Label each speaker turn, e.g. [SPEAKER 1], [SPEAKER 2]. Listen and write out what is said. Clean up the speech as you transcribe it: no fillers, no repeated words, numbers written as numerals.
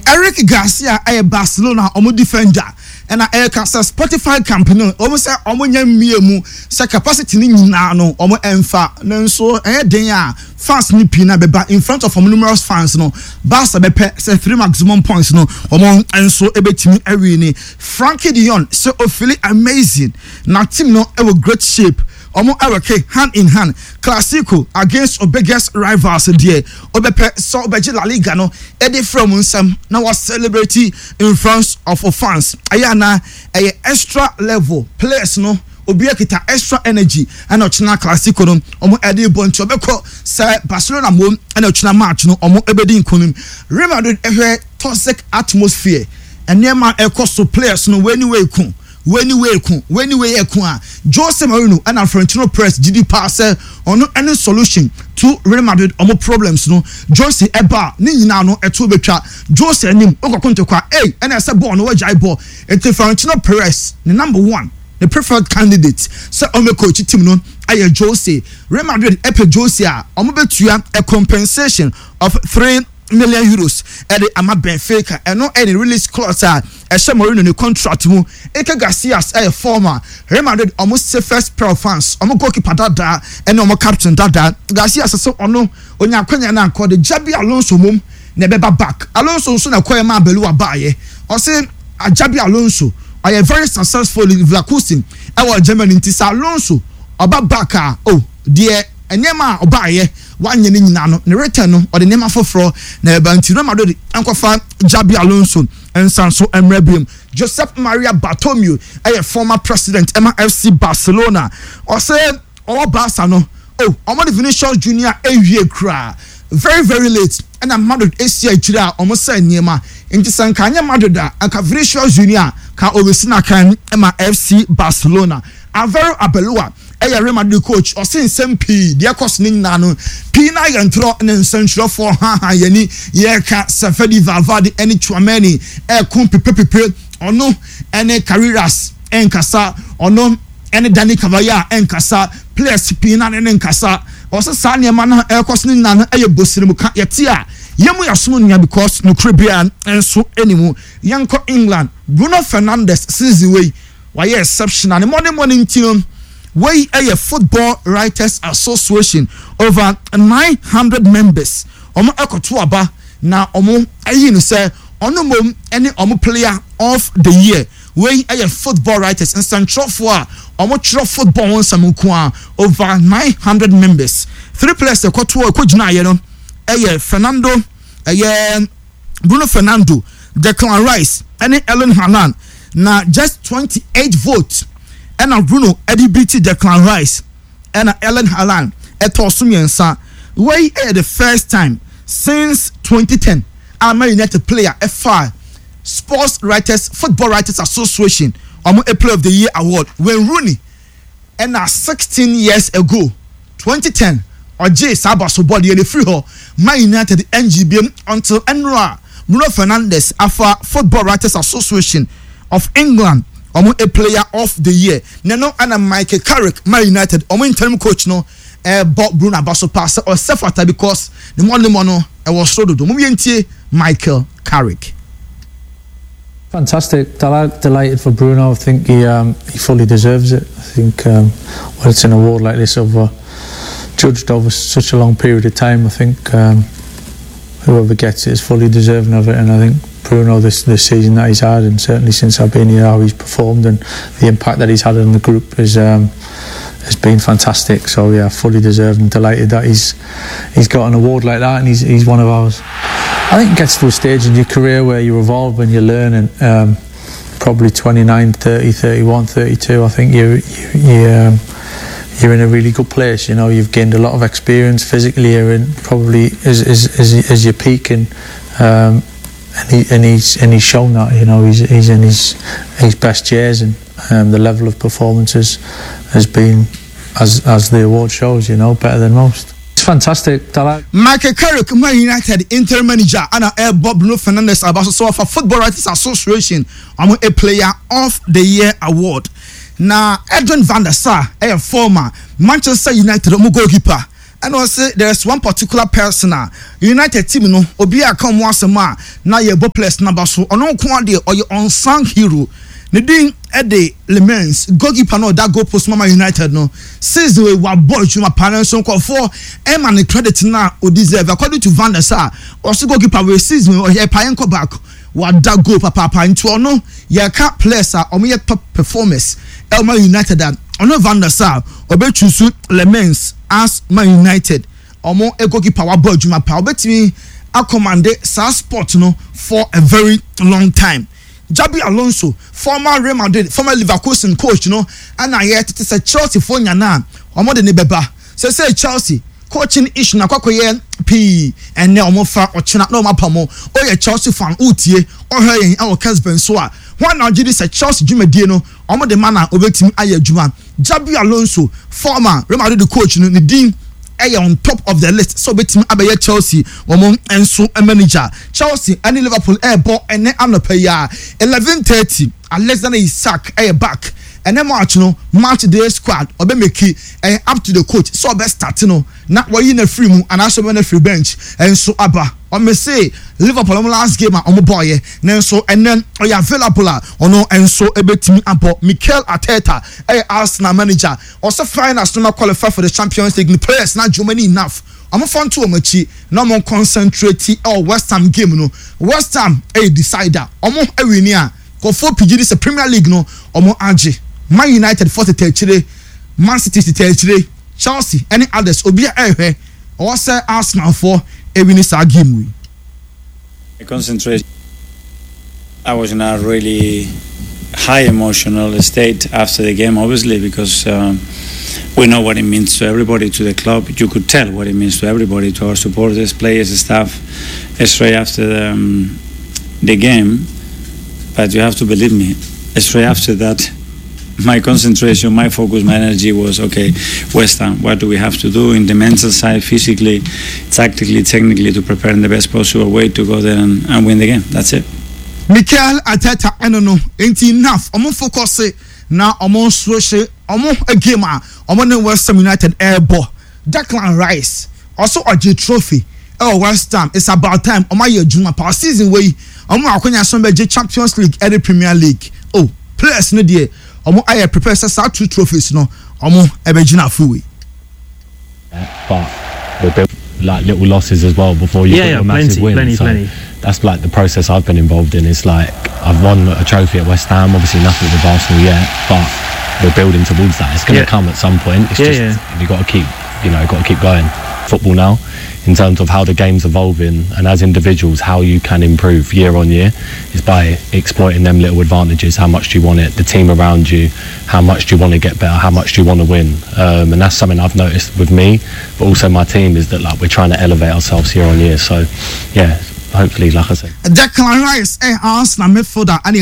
[SPEAKER 1] Eric Garcia Barcelona omo defender and Cancer Spotify company almost say omo nyamiemu say capacity ni nyina no omo emfa nanso den fans ni pina beba in front of numerous fans no Barca bepe say 3 maximum points no omo enso ebetimi awi ni Frankie de Jong so feel amazing na team no e great shape omo awake hand in hand Clasico against biggest rivals there obepe so obeje La Liga no e dey from nsam na was celebrity in front of fans ayana extra level players no obi akita extra energy and ochina Clasico no omo e dey bonto obeko say Barcelona mom and ochina match no omo ebedi nkonim Real Madrid toxic atmosphere and near man so players no anyway kun when you Jose Mourinho and Florentino Perez GD pass on any solution to Real Madrid omo problems no Jose eba ni nyina no eto betwa Jose anim okokonto kwa and I said ball no wajai ball enti Florentino Perez the number 1 the preferred candidate so omo coach team no aye Jose Real Madrid epe Jose a omo betua a compensation of 3 million euros at the Ama Benfica and no any release clause Mourinho no contract mu Eke Garcia as a former Real Madrid almost say first pair of fans omo goalkeeper dada and omo captain dada Garcia so ono onya kwanya na called the Jabi Alonso mum na beba back Alonso so na koye ma belu abaye o say Jabi Alonso are very successful in Leverkusen our Germany ntisa Alonso oba back dear enyema obaye wanye ni nyina no ne return no o de nema foforo na eba nti Real Madrid ankofa Jabi Alonso ensanso emrebium Josep Maria Bartomeu former president FC Barcelona o say o Barca no omo the Vinicius Junior ewie kra very late and Madrid Asia jira omo say niema nti sankanya Madrid aka Vinicius Junior ka obesina kan FC Barcelona Alvaro Arbeloa Real Madrid coach or sin SMP dia cost ni na no P na yentro ne central for yani ye ka Safedi Valverde any Chouameni kun pepe ono any Carreras enkasa ono any Dani Cavaya enkasa players P na ne enkasa o se sa ne ma na cost ni na no bosire ka yetia yemu yasomo nya because no Caribbean enso enimu yanko England Bruno Fernandes season way why exceptional morning team we a Football Writers Association over 900 members omo ekoto aba na omo ayi no say ono mom any omo player of the year we a Football Writers in central for omo tro football won samuko over 900 members 3 players ekoto ekojina ye no Fernando Bruno Fernando Declan Rice and Erling Haaland na just 28 votes and Bruno EDBT Declan Rice and Erling Haaland etosumiensa we the first time since 2010 Man United player F5 Football Writers Association a Player of the Year award when Rooney and 16 years ago 2010 or J Sabaso body the free Man United NGB until Enra Bruno Fernandes afa Football Writers Association of England a player of the year neno ana Michael Carrick Man United interim coach no Bob Bruno Abaso pass or sefata because the money mono was so do Michael Carrick.
[SPEAKER 2] Fantastic, delighted for Bruno. I think he fully deserves it. I think when it's an award like this judged over such a long period of time, I think whoever gets it is fully deserving of it. And I think Bruno this season that he's had, and certainly since I've been here, how he's performed and the impact that he's had on the group has been fantastic. So yeah, fully deserved and delighted that he's got an award like that and he's one of ours. I think it gets to a stage in your career where you evolve and you learn, and probably 29, 30, 31, 32, I think you're in a really good place. You know, you've gained a lot of experience physically. You're in probably as you're peaking, and he's shown that. You know, he's in his best years, and the level of performances has been, as the award shows, you know, better than most. It's fantastic.
[SPEAKER 1] Michael Carrick, Man United interim manager, and Bob Bruno Fernandes Abaso so for Football Writers Association, I'm a Player of the Year award. Now Edwin van der Sar, a former Manchester United goalkeeper, and also there's one particular person United team no obi a come once ma na ye bo players number so ono ko ade or your unsung hero ne din Eddie Lemens goalkeeper no that goal post Mama United no says we were boy chuma panel so call for Emma the credit na o deserve according to Van der Sar also goalkeeper we season or here payenko back what that goal papa into ono ye ka players or me top performers Elma United that ono Van der Sar obechusu Lemens as Man United omo e goalkeeper wa boy chuma pa obetimi akomande sa sport no for a very long time. Jabi Alonso, former Real Madrid, former Leverkusen coach, and I hear it is a Chelsea for Yana, or more than a beba. Say Chelsea, coaching ish na kwakoye P and now more far or china no mapamo, or a Chelsea fan Utie, or her in our Casben Soa. One now this a Chelsea Juma Dino, or more the manner of it in Aya Juma. Jabi Alonso, former Real Madrid coach, the Dean. On top of the list, so between Abaye Chelsea, Womon and so a manager. Chelsea and Liverpool airport and then Anopaya 11:30 and less than a sack a back and then match day squad or be make up to the coach. So best start not why in a free move and also on a free bench and so Abba. I may say Liverpool last game on my boy, then so and then available or no and so a bit me about Mikel Arteta, Arsenal manager, also find us to not qualify for the Champions League. The players not Germany enough. I'm a fan to a machi, no more concentrate or West Ham game. No West Ham a decider, almost a winner. Go for PG this a Premier League no or more Angie. Man United 40 Man City 30 Chelsea, any others will be a or say Arsenal for a winning game.
[SPEAKER 3] Concentration. I was in a really high emotional state after the game, obviously, because we know what it means to everybody, to the club. You could tell what it means to everybody, to our supporters, players, staff, straight after the game. But you have to believe me, straight after that, my concentration, my focus, my energy was, okay, West Ham, what do we have to do in the mental side, physically, tactically, technically, to prepare in the best possible way to go there and win the game. That's it.
[SPEAKER 1] Mikel Arteta, I don't know, ain't enough. I'm focus now, I'm on switch, I'm on a game, I'm on West Ham United airball. Declan Rice, also a J Trophy. Oh, West Ham, it's about time. On my Juma Power season way, I'm going to Champions League, every Premier League. Oh, players no dear. I prepare our 2 trophies no ebejina fuwe.
[SPEAKER 4] But we built like little losses as well before you get a massive win. Plenty. That's like the process I've been involved in. It's like I've won a trophy at West Ham, obviously nothing with Arsenal yet, but we're building towards that. It's going to come at some point. It's just you got to keep going. Football now, in terms of how the game's evolving and as individuals how you can improve year on year is by exploiting them little advantages. How much do you want it, the team around you, how much do you want to get better, how much do you want to win, and that's something I've noticed with me but also my team, is that like we're trying to elevate ourselves year on year. So yeah, hopefully, like I said,
[SPEAKER 1] Declan Rice Arsenal midfielder